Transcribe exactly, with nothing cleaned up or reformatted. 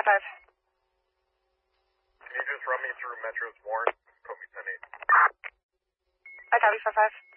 five five. Can you just run me through Metro's warrant? Put me ten eight. I copy five five.